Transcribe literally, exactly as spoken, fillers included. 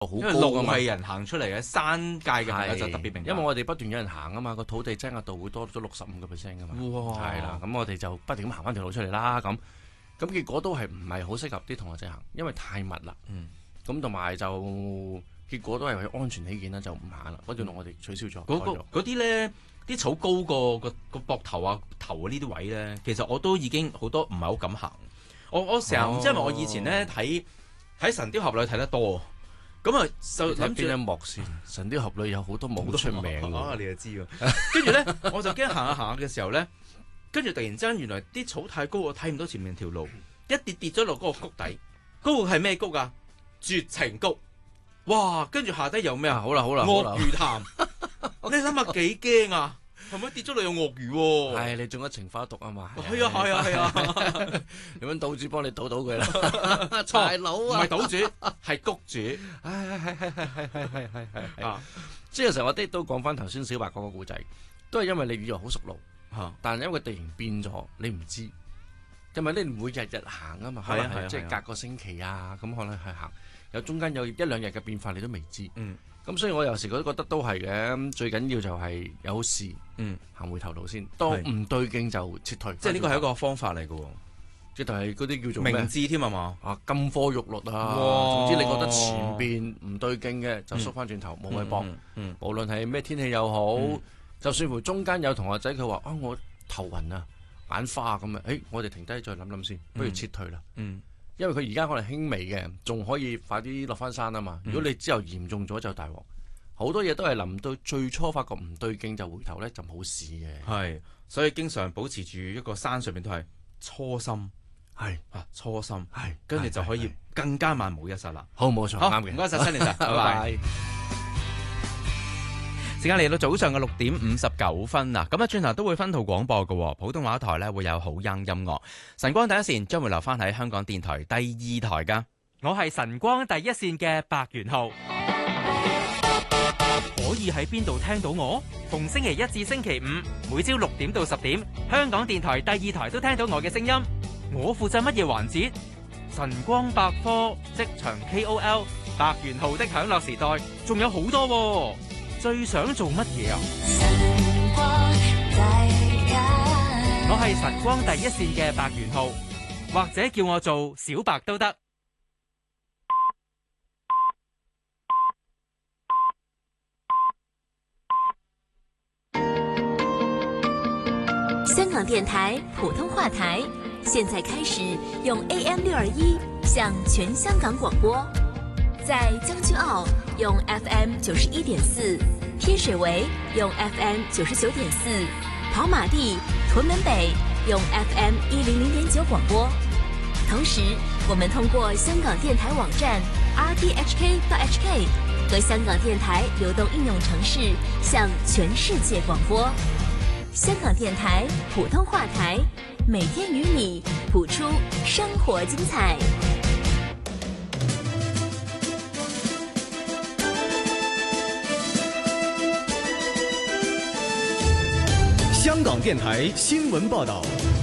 好因為路高㗎嘛。 係人行出嚟嘅，山界嘅朋友就特別明白。 因為我哋不斷有人行啊嘛，個土地增壓度會多咗六十五個 percent 噶嘛。 哇！ 係啦，咁我哋就不斷咁行翻條路出嚟啦。咁咁結果都係唔係好適合啲同學仔行，因為太密啦。 嗯。 咁同埋就結果都係為安全起見啦，就唔行啦。嗰段路我哋取消咗。 嗰個嗰啲咧，啲草高過個個膊頭啊頭啊呢啲位咧，其實我都已經好多唔係好敢行。我我成日唔知係咪我以前咧睇喺神雕俠侶睇得多，咁啊就諗住邊一幕先？神雕俠侶有好多幕好出名啊， 㗎。 你就知喎。跟住咧，我就驚行下行下嘅時候咧，跟住突然之間原來啲草太高，我睇唔到前面條路，一跌跌咗落嗰個谷底。嗰個係咩谷啊？絕情谷。哇！跟住下低有咩啊？ 好啦好啦， 鱷魚潭。你諗下幾驚啊？係咪跌咗落有鱷魚喎？ 係你中咗情花毒啊嘛？ 係啊係啊係啊！ 你揾島主幫你賭賭佢啦，大佬啊！ 唔係島主，係谷主。 係係係係係係係係係啊！ 即係有時候我哋都講翻頭先小白嗰個故仔，都係因為你以為好熟路， 嚇， 但係因為地形變咗，你唔知，因為你唔會日日行啊嘛，可能係即係隔個星期啊，咁可能係行，有中間有一兩日嘅變化你都未知。 嗯。 咁所以我有時都覺得都係嘅，最緊要就係有事， 嗯， 行回頭路先，當唔對勁就撤退。 即係呢個係一個方法嚟嘅喎， 即係嗰啲叫做咩明智添係嘛？ 啊，金科玉律啊，總之你覺得前邊唔對勁嘅就縮翻轉頭，冇謂搏。 嗯， 無論係咩天氣又好，就算乎中間有同學仔佢話啊，我頭暈啊，眼花咁啊，誒，我哋停低再諗諗先，不如撤退啦。 嗯。 因為佢而家可能輕微嘅，仲可以快啲落翻山啊嘛。如果你之後嚴重咗就大鑊，好多嘢都係臨到最初發覺唔對勁就回頭咧就冇事嘅。 係，所以經常保持住一個山上面都係初心， 係啊初心， 係， 跟住就可以更加萬無一失啦。 好冇錯，啱嘅。 唔該晒新年神，拜拜。時間嚟到早上嘅六點五十九分啦，咁啊轉頭都會分途廣播嘅，普通話台咧會有好音音樂。晨光第一線將會留翻喺香港電台第二台噶。 我係晨光第一線嘅白元浩，可以喺邊度聽到我？逢星期一至星期五，每朝六點到十點，香港電台第二台都聽到我嘅聲音。我負責乜嘢環節？晨光百科、職場 K O L、白元浩的享樂時代，仲有好多喎。最想做乜嘢啊？我係晨光第一線嘅白元浩，或者叫我做小白都得。 香港電台普通話台，現在開始用 A M 六二一向全香港廣播。在將軍澳用 F M 九十一點四，天水圍用 F M 九十九點四，跑馬地、屯門北用 F M 一零零點九廣播。同時，我們通過香港電台網站 r t h k dot h k 和香港電台流動應用程式向全世界廣播。香港電台普通話台，每天與你譜出生活精彩。 香港電台新聞報道。